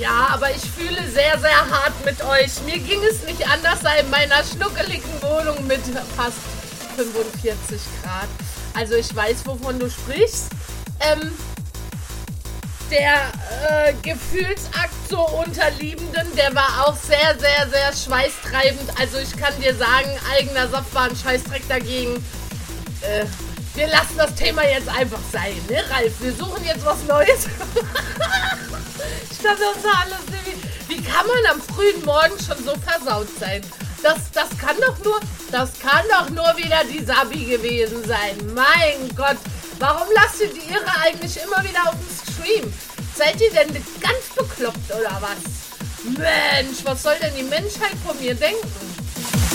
Ja, aber ich fühle sehr, sehr hart mit euch. Mir ging es nicht anders in meiner schnuckeligen Wohnung mit fast 45 Grad. Also ich weiß, wovon du sprichst. Der Gefühlsakt so unter Liebenden, der war auch sehr, sehr, sehr schweißtreibend. Also ich kann dir sagen, eigener Saft war ein Scheißdreck dagegen. Wir lassen das Thema jetzt einfach sein, ne, Ralf? Wir suchen jetzt was Neues. Ich glaube, das war alles irgendwie... Wie kann man am frühen Morgen schon so versaut sein? Das kann doch nur wieder die Sabi gewesen sein. Mein Gott, warum lasst ihr die Irre eigentlich immer wieder auf dem Stream? Seid ihr denn ganz bekloppt oder was? Mensch, was soll denn die Menschheit von mir denken?